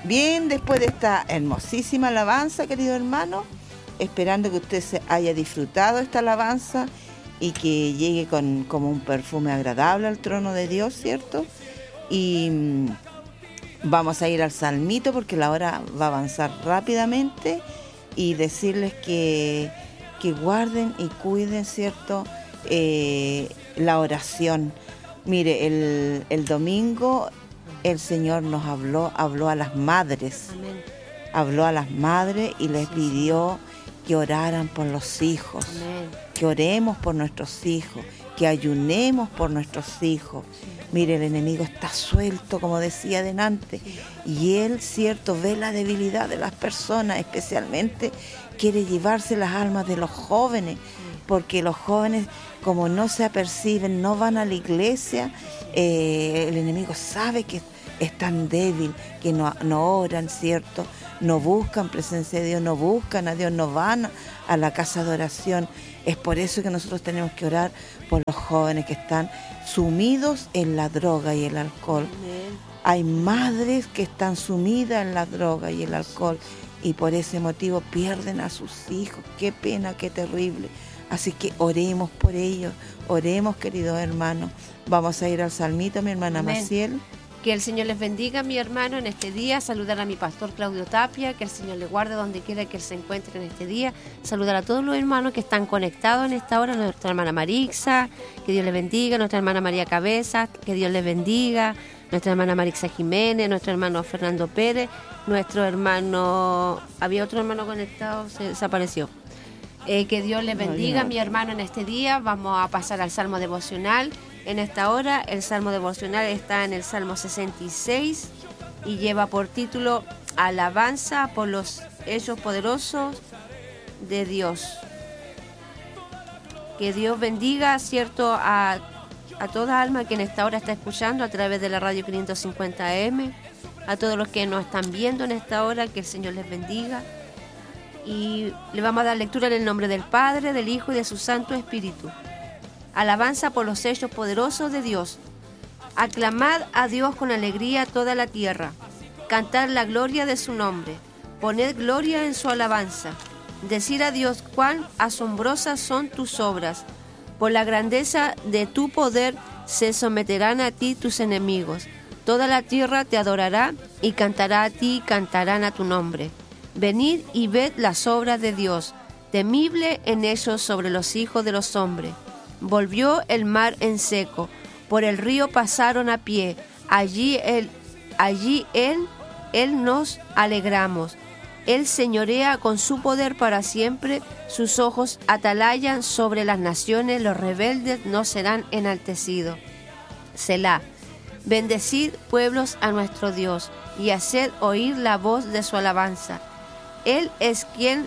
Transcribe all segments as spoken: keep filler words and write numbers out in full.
bien después de esta hermosísima alabanza, querido hermano, esperando que usted se haya disfrutado esta alabanza y que llegue con como un perfume agradable al trono de Dios, ¿cierto? Y mmm, vamos a ir al salmito porque la hora va a avanzar rápidamente y decirles que, que guarden y cuiden, ¿cierto? Eh, la oración. Mire, el, el domingo el Señor nos habló, habló a las madres. Amén. Habló a las madres y les sí, pidió que oraran por los hijos. Amén. Que oremos por nuestros hijos, que ayunemos por nuestros hijos. Sí. Mire, el enemigo está suelto, como decía delante, sí. Y él, cierto, ve la debilidad de las personas, especialmente quiere llevarse las almas de los jóvenes, sí. Porque los jóvenes, como no se aperciben, no van a la iglesia, eh, el enemigo sabe que es tan débil, que no, no oran, ¿cierto? No buscan presencia de Dios, no buscan a Dios, no van a la casa de oración. Es por eso que nosotros tenemos que orar por los jóvenes que están sumidos en la droga y el alcohol. Amén. Hay madres que están sumidas en la droga y el alcohol y por ese motivo pierden a sus hijos. Qué pena, qué terrible. Así que oremos por ellos, oremos, queridos hermanos. Vamos a ir al salmito, mi hermana Amén. Maciel. Que el Señor les bendiga, mi hermano, en este día. Saludar a mi pastor Claudio Tapia, que el Señor le guarde donde quiera que él se encuentre en este día. Saludar a todos los hermanos que están conectados en esta hora, nuestra hermana Marixa, que Dios les bendiga, nuestra hermana María Cabeza, que Dios les bendiga, nuestra hermana Marixa Jiménez, nuestro hermano Fernando Pérez, nuestro hermano, había otro hermano conectado, se desapareció. Eh, que Dios les bendiga, mi hermano, en este día. Vamos a pasar al Salmo devocional. En esta hora, el Salmo devocional está en el Salmo sesenta y seis y lleva por título Alabanza por los hechos poderosos de Dios. Que Dios bendiga, cierto, a, a toda alma que en esta hora está escuchando a través de la radio quinientos cincuenta A M, a todos los que nos están viendo en esta hora, que el Señor les bendiga. Y le vamos a dar lectura en el nombre del Padre, del Hijo y de su Santo Espíritu. Alabanza por los hechos poderosos de Dios. Aclamad a Dios con alegría toda la tierra. Cantad la gloria de su nombre. Poned gloria en su alabanza. Decir a Dios cuán asombrosas son tus obras. Por la grandeza de tu poder se someterán a ti tus enemigos. Toda la tierra te adorará y cantará a ti y cantarán a tu nombre. Venid y ved las obras de Dios, temible en ellos sobre los hijos de los hombres. Volvió el mar en seco, por el río pasaron a pie, allí él, allí él, él nos alegramos. Él señorea con su poder para siempre, sus ojos atalayan sobre las naciones, los rebeldes no serán enaltecidos. Selah. Bendecid, pueblos, a nuestro Dios, y haced oír la voz de su alabanza. Él es quien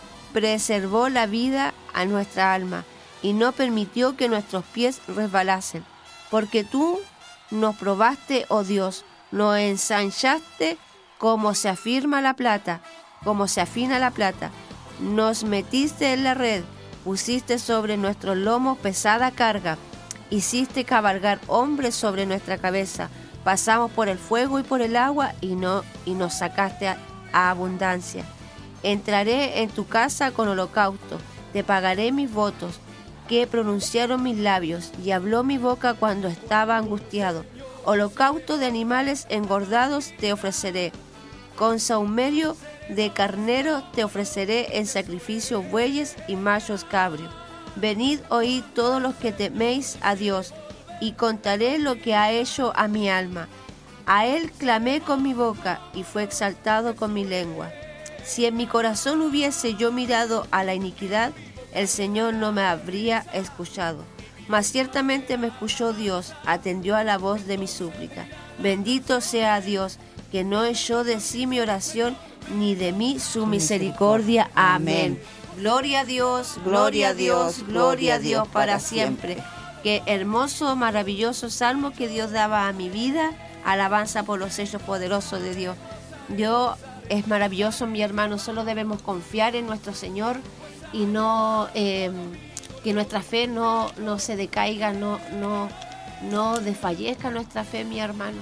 preservó la vida a nuestra alma y no permitió que nuestros pies resbalasen. Porque tú nos probaste, oh Dios, nos ensanchaste como se afirma la plata, como se afina la plata. Nos metiste en la red, pusiste sobre nuestros lomos pesada carga, hiciste cabalgar hombres sobre nuestra cabeza. Pasamos por el fuego y por el agua y, no, y nos sacaste a, a abundancia. Entraré en tu casa con holocausto, te pagaré mis votos, que pronunciaron mis labios, y habló mi boca cuando estaba angustiado. Holocausto de animales engordados te ofreceré, con sahumerio de carnero te ofreceré en sacrificio bueyes y machos cabrios. Venid, oíd todos los que teméis a Dios, y contaré lo que ha hecho a mi alma. A él clamé con mi boca, y fue exaltado con mi lengua. Si en mi corazón hubiese yo mirado a la iniquidad, el Señor no me habría escuchado. Mas ciertamente me escuchó Dios, atendió a la voz de mi súplica. Bendito sea Dios, que no echó de sí mi oración, ni de mí su misericordia. Amén. Gloria a Dios, gloria a Dios, gloria a Dios para siempre. Qué hermoso, maravilloso salmo que Dios daba a mi vida. Alabanza por los hechos poderosos de Dios. Dios es maravilloso, mi hermano. Solo debemos confiar en nuestro Señor y no eh, que nuestra fe no, no se decaiga, no, no, no desfallezca nuestra fe, mi hermano.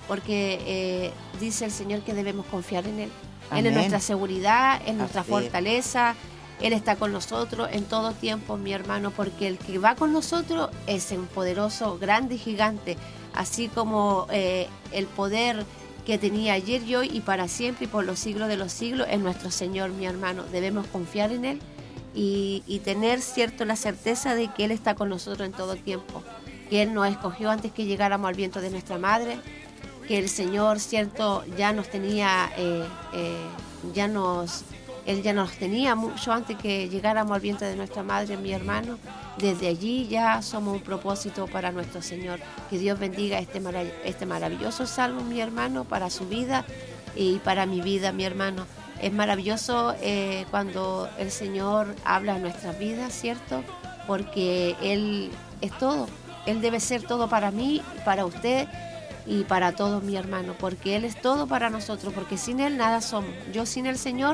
porque eh, dice el Señor que debemos confiar en Él. Amén. Él es nuestra seguridad, es nuestra Así es. fortaleza. Él está con nosotros en todo tiempo, mi hermano, porque el que va con nosotros es un poderoso, grande y gigante, así como eh, el poder que tenía ayer y hoy y para siempre y por los siglos de los siglos es nuestro Señor, mi hermano. Debemos confiar en Él y, y tener, cierto, la certeza de que Él está con nosotros en todo tiempo, que Él nos escogió antes que llegáramos al vientre de nuestra madre, que el Señor, cierto, ya nos tenía, eh, eh, ya nos... Él ya nos tenía mucho antes que llegáramos al vientre de nuestra madre, mi hermano. Desde allí ya somos un propósito para nuestro Señor. Que Dios bendiga este, marav- este maravilloso salmo, mi hermano, para su vida y para mi vida, mi hermano. Es maravilloso eh, cuando el Señor habla en nuestras vidas, ¿cierto? Porque Él es todo. Él debe ser todo para mí, para usted y para todos, mi hermano. Porque Él es todo para nosotros. Porque sin Él nada somos. Yo sin el Señor...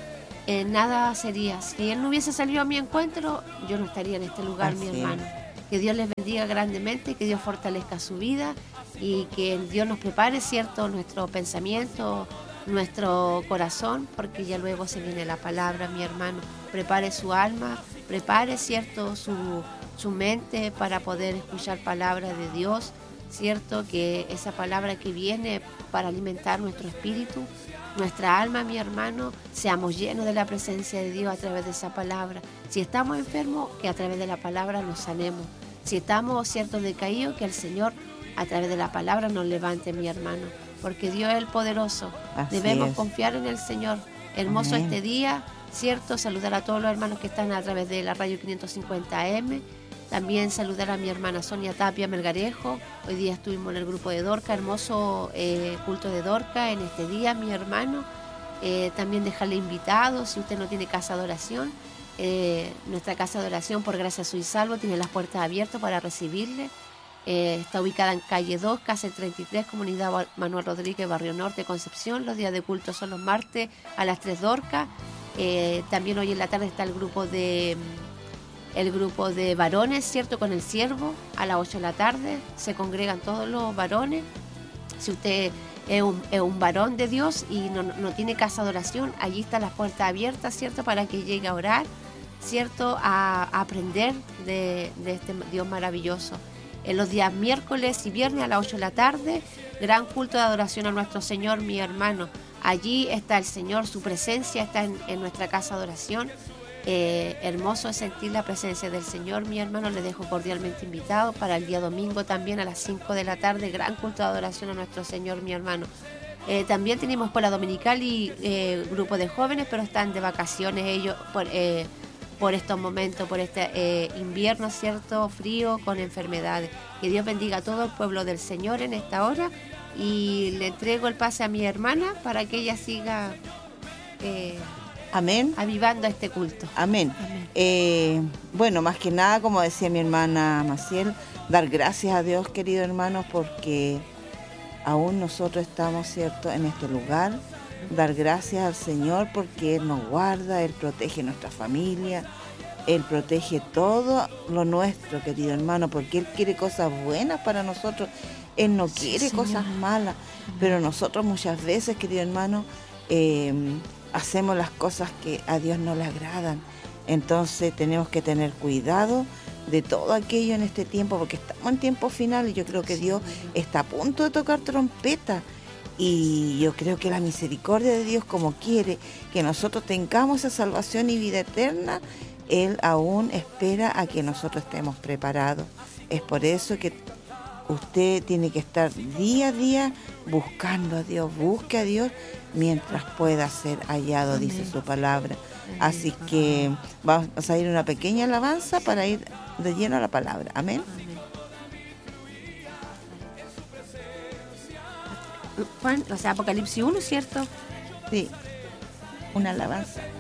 Eh, nada sería. Si Él no hubiese salido a mi encuentro, yo no estaría en este lugar, Así mi es. hermano. Que Dios les bendiga grandemente, que Dios fortalezca su vida y que Dios nos prepare, cierto, nuestro pensamiento, nuestro corazón, porque ya luego se viene la palabra, mi hermano. Prepare su alma, prepare, cierto, su, su mente para poder escuchar palabra de Dios, cierto, que esa palabra que viene para alimentar nuestro espíritu, nuestra alma, mi hermano, seamos llenos de la presencia de Dios a través de esa palabra. Si estamos enfermos, que a través de la palabra nos sanemos. Si estamos, cierto, decaídos, que el Señor a través de la palabra nos levante, mi hermano. Porque Dios es el poderoso. Así Debemos es. confiar en el Señor. Hermoso Amén. este día, cierto, saludar a todos los hermanos que están a través de la radio quinientos cincuenta A M. También saludar a mi hermana Sonia Tapia Melgarejo. Hoy día estuvimos en el grupo de Dorca, hermoso eh, culto de Dorca en este día, mi hermano. Eh, también dejarle invitado, si usted no tiene casa de oración, eh, nuestra casa de oración, por gracia soy salvo, tiene las puertas abiertas para recibirle. Eh, está ubicada en calle dos, casa treinta y tres, comunidad Manuel Rodríguez, Barrio Norte, Concepción. Los días de culto son los martes a las tres Dorca. Eh, también hoy en la tarde está el grupo de... el grupo de varones, ¿cierto? Con el siervo, a las ocho de la tarde, se congregan todos los varones. Si usted es un, es un varón de Dios y no, no tiene casa de oración, allí están las puertas abiertas, ¿cierto? Para que llegue a orar, ¿cierto? A, a aprender de, de este Dios maravilloso. En los días miércoles y viernes a las ocho de la tarde, gran culto de adoración a nuestro Señor, mi hermano. Allí está el Señor, su presencia está en, en nuestra casa de oración. Eh, hermoso es sentir la presencia del Señor, mi hermano. Les dejo cordialmente invitado para el día domingo también a las cinco de la tarde, gran culto de adoración a nuestro Señor, mi hermano. Eh, también tenemos escuela dominical y eh, grupo de jóvenes, pero están de vacaciones ellos por, eh, por estos momentos, por este eh, invierno, cierto, frío, con enfermedades. Que Dios bendiga a todo el pueblo del Señor en esta hora y le entrego el pase a mi hermana para que ella siga eh, Amén. avivando este culto. Amén. Amén. Eh, bueno, más que nada, como decía mi hermana Maciel, dar gracias a Dios, queridos hermanos, porque aún nosotros estamos, ¿cierto?, en este lugar. Dar gracias al Señor porque Él nos guarda, Él protege nuestra familia, Él protege todo lo nuestro, querido hermano, porque Él quiere cosas buenas para nosotros. Él no Sí, quiere Señor. cosas malas, pero nosotros muchas veces, querido hermano, eh, hacemos las cosas que a Dios no le agradan. Entonces tenemos que tener cuidado de todo aquello en este tiempo, porque estamos en tiempo final y yo creo que Dios está a punto de tocar trompeta. Y yo creo que la misericordia de Dios, como quiere que nosotros tengamos esa salvación y vida eterna, Él aún espera a que nosotros estemos preparados. Es por eso que usted tiene que estar día a día buscando a Dios, busque a Dios mientras pueda ser hallado, Amén. dice su palabra. Amén. Así que vamos a ir a una pequeña alabanza para ir de lleno a la palabra. Amén. Amén. Juan, o sea, Apocalipsis uno, ¿cierto? Sí, una alabanza.